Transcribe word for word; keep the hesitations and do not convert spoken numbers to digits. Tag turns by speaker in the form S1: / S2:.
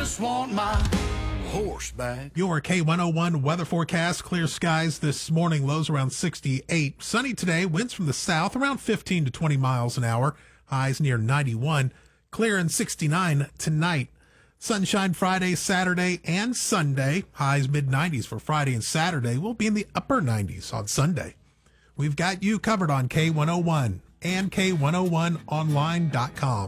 S1: just want my horse back.
S2: Your K one oh one weather forecast. Clear skies this morning, lows around sixty-eight. Sunny today, winds from the south around fifteen to twenty miles an hour, highs near ninety-one. Clear and sixty-nine tonight. Sunshine Friday, Saturday, and Sunday. Highs mid nineties for Friday and Saturday. We'll be in the upper nineties on Sunday. We've got you covered on K one oh one and K one oh one online dot com.